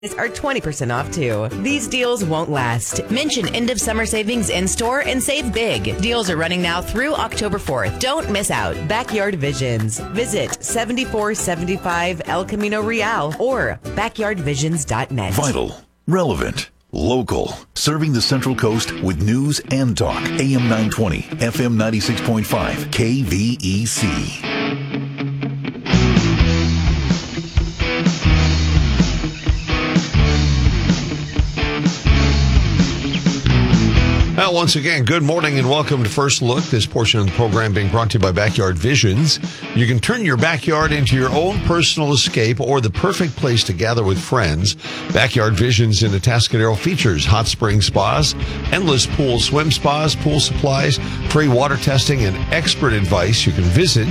are 20% off too. These deals won't last. Mention end of summer savings in store and save big. Deals are running now through October 4th. Don't miss out. Backyard Visions. Visit 7475 El Camino Real or backyardvisions.net. Vital, relevant, local, serving the Central Coast with news and talk. AM 920, FM 96.5, KVEC. Well, once again, good morning and welcome to First Look. This portion of the program being brought to you by Backyard Visions. You can turn your backyard into your own personal escape or the perfect place to gather with friends. Backyard Visions in Atascadero features hot spring spas, endless pool swim spas, pool supplies, free water testing, and expert advice. You can visit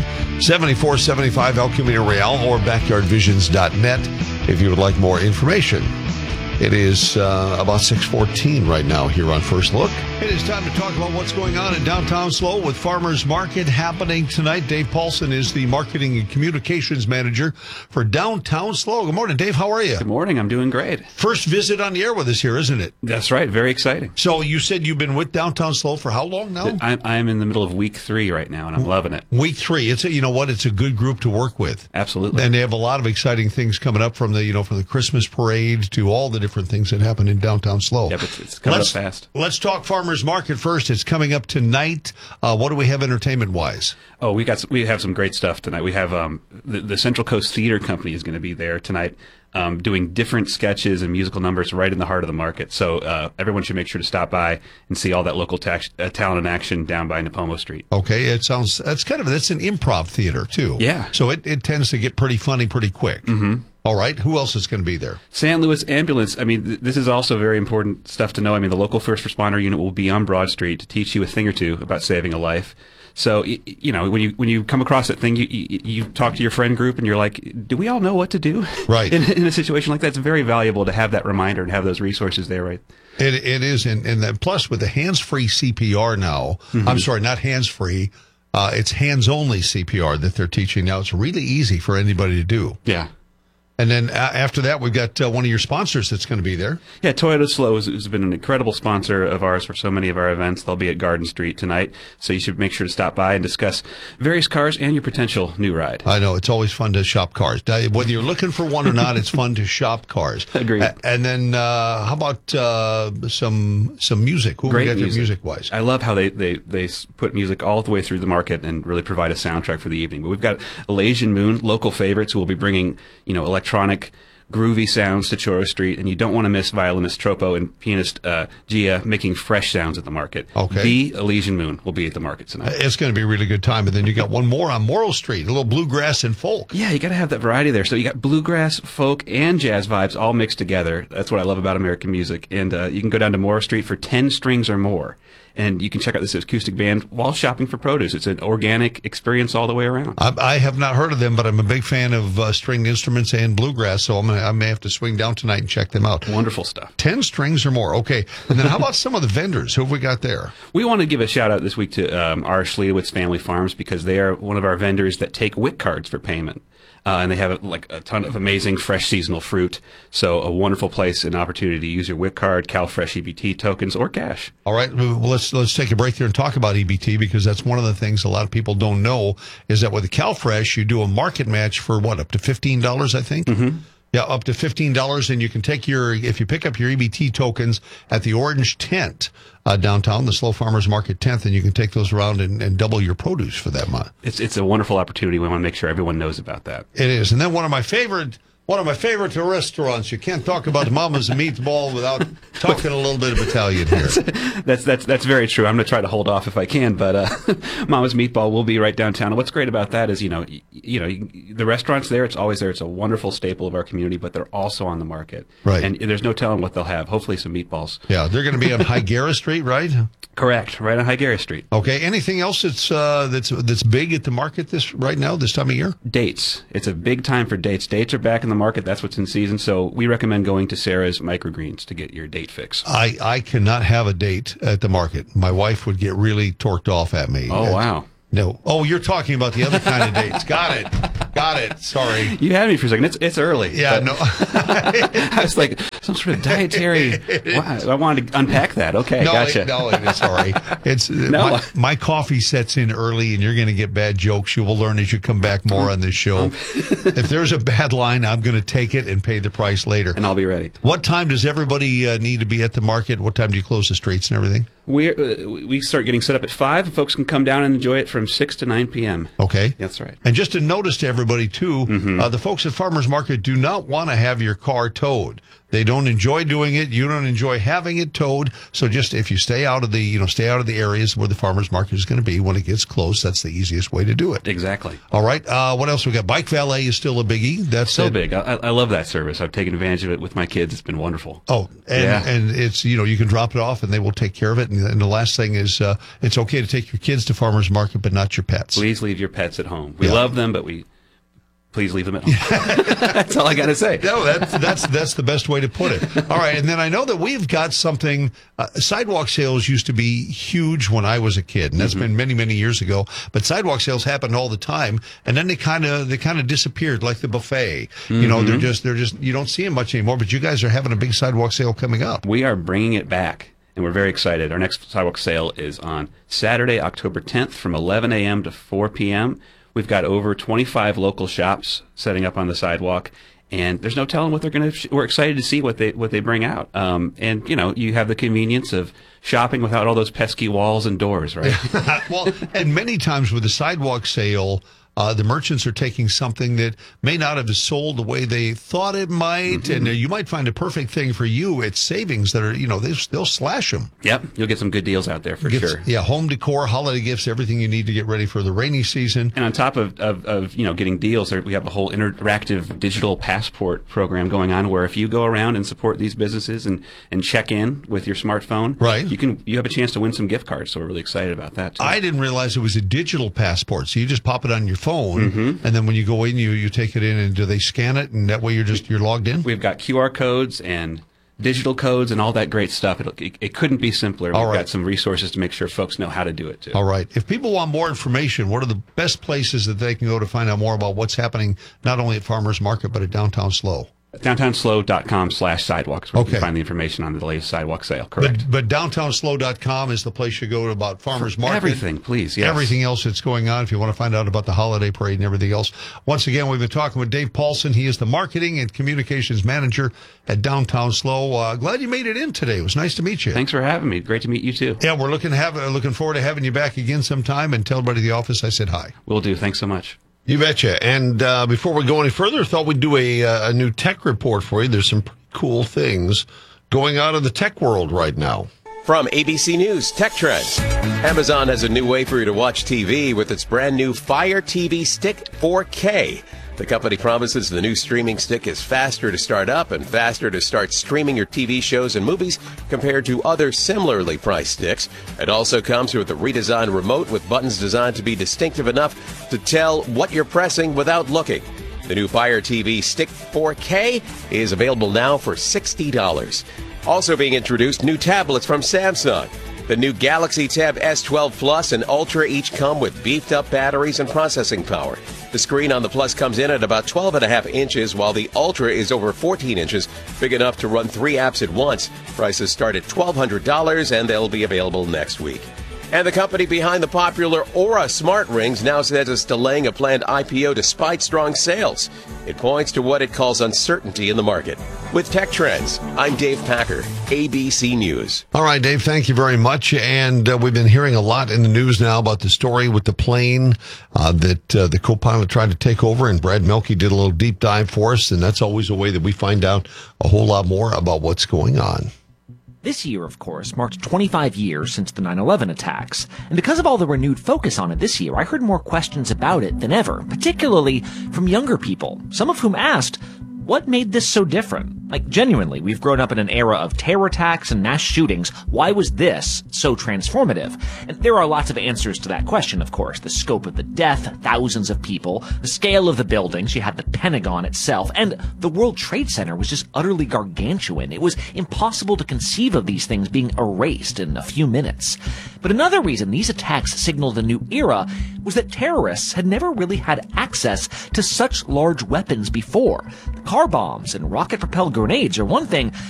7475 El Camino Real or backyardvisions.net if you would like more information. It is about 6:14 right now here on First Look. It is time to talk about what's going on in downtown SLO with Farmers Market happening tonight. Dave Paulson is the Marketing and Communications Manager for downtown SLO. Good morning, Dave. How are you? Good morning. I'm doing great. First visit on the air with us here, isn't it? That's right. Very exciting. So you said you've been with downtown SLO for how long now? I'm in the middle of week 3 right now, and I'm loving it. Week 3. It's you know what? It's a good group to work with. Absolutely. And they have a lot of exciting things coming up from the from the Christmas parade to all the different things that happen in downtown SLO. Yeah, but it's coming up fast. Let's talk Farmers Market first. It's coming up tonight. What do we have entertainment-wise? Oh, we have some great stuff tonight. We have the Central Coast Theater Company is going to be there tonight, doing different sketches and musical numbers right in the heart of the market. So everyone should make sure to stop by and see all that local talent and action down by Napomo Street. Okay, that's an improv theater too. Yeah. So it tends to get pretty funny pretty quick. Mm-hmm. All right. Who else is going to be there? San Luis Ambulance. I mean, this is also very important stuff to know. I mean, the local first responder unit will be on Broad Street to teach you a thing or two about saving a life. So, when you come across that thing, you talk to your friend group and you're like, do we all know what to do? Right. In a situation like that, it's very valuable to have that reminder and have those resources there, right? It is. And then plus with the hands-free CPR now, I'm sorry, not hands-free, it's hands-only CPR that they're teaching now. It's really easy for anybody to do. Yeah. And then after that, we've got one of your sponsors that's going to be there. Yeah, Toyota SLO has been an incredible sponsor of ours for so many of our events. They'll be at Garden Street tonight, so you should make sure to stop by and discuss various cars and your potential new ride. I know. It's always fun to shop cars. Whether you're looking for one or not, it's fun to shop cars. Agreed. And then how about some music? Who we got music-wise? I love how they put music all the way through the market and really provide a soundtrack for the evening. But we've got Elasian Moon, local favorites, who will be bringing, electronic, groovy sounds to Choro Street, and you don't want to miss violinist Tropo and pianist Gia making fresh sounds at the market. Okay. The Elasian Moon will be at the market tonight. It's going to be a really good time. And then you got one more on Morrill Street, a little bluegrass and folk. Yeah, you got to have that variety there. So you got bluegrass, folk, and jazz vibes all mixed together. That's what I love about American music. And you can go down to Morrill Street for 10 strings or more. And you can check out this acoustic band while shopping for produce. It's an organic experience all the way around. I have not heard of them, but I'm a big fan of stringed instruments and bluegrass, so I may have to swing down tonight and check them out. Wonderful stuff. 10 strings or more. Okay. And then how about some of the vendors? Who have we got there? We want to give a shout-out this week to our Schliewitz Family Farms because they are one of our vendors that take WIC cards for payment. And they have a ton of amazing fresh seasonal fruit. So a wonderful place and opportunity to use your WIC card, CalFresh EBT tokens, or cash. All right. Well, let's take a break there and talk about EBT because that's one of the things a lot of people don't know is that with the CalFresh, you do a market match for up to $15, I think? Mm-hmm. Yeah, up to $15, and you can take if you pick up your EBT tokens at the Orange Tent downtown, the SLO Farmers Market tent, and you can take those around and double your produce for that month. It's a wonderful opportunity. We want to make sure everyone knows about that. It is, and then one of my favorite restaurants. You can't talk about Mama's Meatball without talking a little bit of Italian here. That's very true. I'm going to try to hold off if I can, but Mama's Meatball will be right downtown. And what's great about that is, the restaurant's there. It's always there. It's a wonderful staple of our community, but they're also on the market. Right. And there's no telling what they'll have. Hopefully some meatballs. Yeah, they're going to be on Higuera Street, right? Correct. Right on Higuera Street. Okay. Anything else that's big at the market this time of year? Dates. It's a big time for dates. Dates are back in the market. That's what's in season. So we recommend going to Sarah's Microgreens to get your date fix. I cannot have a date at the market. My wife would get really torqued off at me. Oh, wow. No. Oh, you're talking about the other kind of dates. Got it. Sorry. You had me for a second. It's early. Yeah, no. I was like, some sort of dietary. Wow, I wanted to unpack that. Okay, gotcha. It's all right. It's my coffee sets in early, and you're going to get bad jokes. You will learn as you come back more on this show. If there's a bad line, I'm going to take it and pay the price later. And I'll be ready. What time does everybody need to be at the market? What time do you close the streets and everything? We start getting set up at 5, and folks can come down and enjoy it from 6 to 9 p.m. Okay. That's right. And just a notice to everybody, too, the folks at Farmers Market do not want to have your car towed. They don't enjoy doing it. You don't enjoy having it towed. So just if you stay out of the areas where the farmers market is going to be when it gets close, that's the easiest way to do it. Exactly. All right. What else we got? Bike valet is still a biggie. That's so big. I love that service. I've taken advantage of it with my kids. It's been wonderful. Oh, and it's, you can drop it off and they will take care of it. And the last thing is, it's okay to take your kids to farmers market, but not your pets. Please leave your pets at home. We love them, but please leave them at home. That's all I got to say. No, that's the best way to put it. All right, and then I know that we've got something. Sidewalk sales used to be huge when I was a kid, and that's been many, many years ago. But sidewalk sales happened all the time, and then they kind of disappeared, like the buffet. They're just you don't see them much anymore. But you guys are having a big sidewalk sale coming up. We are bringing it back, and we're very excited. Our next sidewalk sale is on Saturday, October 10th, from 11 a.m. to 4 p.m. We've got over 25 local shops setting up on the sidewalk, and there's no telling what they're going to. We're excited to see what they bring out. And you have the convenience of shopping without all those pesky walls and doors, right? Well, and many times with the sidewalk sale, the merchants are taking something that may not have sold the way they thought it might, and you might find a perfect thing for you. It's savings that are, they'll slash them. Yep, you'll get some good deals out there for sure. Yeah, home decor, holiday gifts, everything you need to get ready for the rainy season. And on top of getting deals, we have a whole interactive digital passport program going on where if you go around and support these businesses and check in with your smartphone, right, you have a chance to win some gift cards. So we're really excited about that too. I didn't realize it was a digital passport, so you just pop it on your phone, and then when you go in, you take it in, and do they scan it, and that way you're logged in? We've got QR codes and digital codes and all that great stuff. It couldn't be simpler. We've got some resources to make sure folks know how to do it too. All right. If people want more information, what are the best places that they can go to find out more about what's happening not only at Farmers Market but at Downtown SLO? DowntownSLO.com/sidewalks where you can find the information on the latest sidewalk sale. Correct. But DowntownSLO.com is the place you go to about Farmers Market. Everything, please. Yes. Everything else that's going on if you want to find out about the holiday parade and everything else. Once again, we've been talking with Dave Paulson. He is the Marketing and Communications Manager at Downtown SLO. Glad you made it in today. It was nice to meet you. Thanks for having me. Great to meet you, too. Yeah, we're looking forward to having you back again sometime, and tell everybody at the office I said hi. Will do. Thanks so much. You betcha. And before we go any further, I thought we'd do a new tech report for you. There's some pretty cool things going on in the tech world right now. From ABC News Tech Trends. Amazon has a new way for you to watch TV with its brand new Fire TV Stick 4K. The company promises the new streaming stick is faster to start up and faster to start streaming your TV shows and movies compared to other similarly priced sticks. It also comes with a redesigned remote with buttons designed to be distinctive enough to tell what you're pressing without looking. The new Fire TV Stick 4K is available now for $60. Also being introduced, new tablets from Samsung. The new Galaxy Tab S12 Plus and Ultra each come with beefed up batteries and processing power. The screen on the Plus comes in at about 12.5 inches, while the Ultra is over 14 inches, big enough to run 3 apps at once. Prices start at $1,200, and they'll be available next week. And the company behind the popular Aura smart rings now says it's delaying a planned IPO despite strong sales. It points to what it calls uncertainty in the market. With Tech Trends, I'm Dave Packer, ABC News. All right, Dave, thank you very much. And we've been hearing a lot in the news now about the story with the plane that the co-pilot tried to take over, and Brad Mielke did a little deep dive for us, and that's always a way that we find out a whole lot more about what's going on. This year, of course, marked 25 years since the 9/11 attacks. And because of all the renewed focus on it this year, I heard more questions about it than ever, particularly from younger people, some of whom asked, what made this so different? Like, genuinely, we've grown up in an era of terror attacks and mass shootings. Why was this so transformative? And there are lots of answers to that question, of course. The scope of the death, thousands of people, the scale of the buildings, you had the Pentagon itself, and the World Trade Center was just utterly gargantuan. It was impossible to conceive of these things being erased in a few minutes. But another reason these attacks signaled a new era was that terrorists had never really had access to such large weapons before. Car bombs and rocket-propelled grenades are one thing,